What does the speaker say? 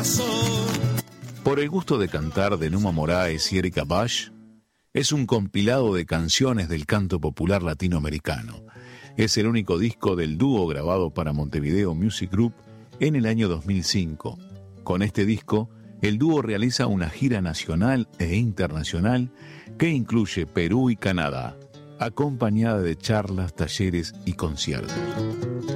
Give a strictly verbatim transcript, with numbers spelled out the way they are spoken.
Por el gusto de cantar de Numa Moraes y Erika Bush es un compilado de canciones del canto popular latinoamericano. Es el único disco del dúo grabado para Montevideo Music Group en el año dos mil cinco. Con este disco, el dúo realiza una gira nacional e internacional que incluye Perú y Canadá, acompañada de charlas, talleres y conciertos.